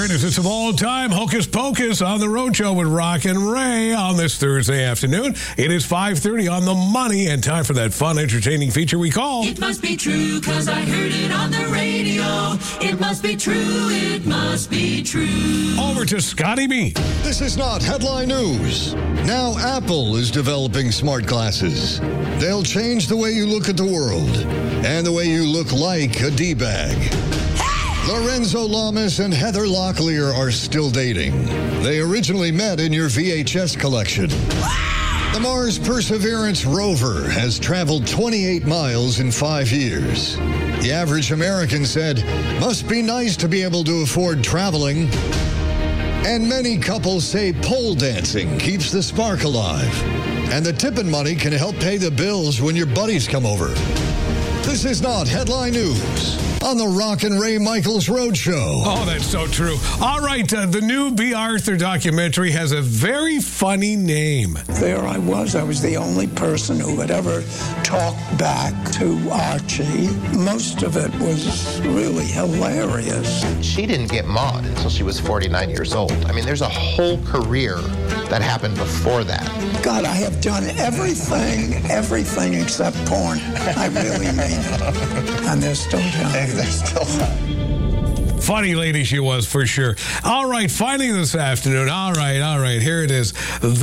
greatest hits of all time, Hocus Pocus on the Road Show with Rock and Ray on this Thursday afternoon. It is 5:30 on the money and time for that fun, entertaining feature we call It Must Be True, 'cause I heard it on the radio. It must be true, it must be true. Over to Scotty B. This is not headline news. Now Apple is developing smart glasses. They'll change the way you look at the world and the way you look like a D-bag. Lorenzo Lamas and Heather Locklear are still dating. They originally met in your VHS collection. The Mars Perseverance rover has traveled 28 miles in 5 years. The average American said, must be nice to be able to afford traveling. And many couples say pole dancing keeps the spark alive. And the tipping money can help pay the bills when your buddies come over. This is not headline news on the Rock and Ray Michaels Road Show. Oh, that's so true. All right, the new B. Arthur documentary has a very funny name. There I was the only person who had ever talked back to Archie. Most of it was really hilarious. She didn't get Maude until she was 49 years old. I mean, there's a whole career that happened before that. God, I have done everything except porn. I really mean it. And they're still done. They're still done. Funny lady she was, for sure. All right, finally this afternoon. All right, here it is.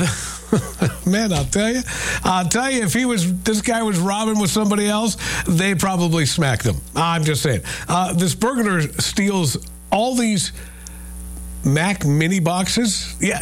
Man, I'll tell you, if this guy was robbing with somebody else, they'd probably smack them. I'm just saying. This burglar steals all these Mac mini boxes. Yeah,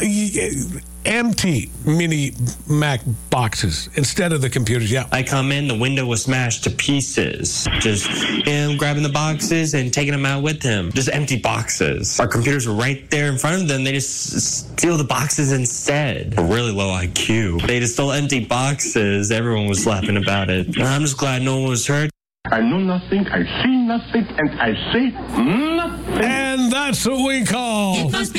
empty mini Mac boxes instead of the computers. Yeah. I come in, the window was smashed to pieces. Just him grabbing the boxes and taking them out with him. Just empty boxes. Our computers were right there in front of them. They just steal the boxes instead. A really low IQ. They just stole empty boxes. Everyone was laughing about it. And I'm just glad no one was hurt. I know nothing, I see nothing, and I say nothing. And that's what we call It must be